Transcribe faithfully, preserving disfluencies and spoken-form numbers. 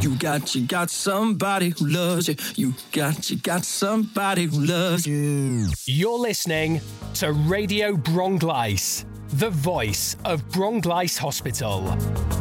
You got, you got somebody who loves you. You got, you got somebody who loves you. You're listening to Radio Bronglice, the voice of Bronglice Hospital.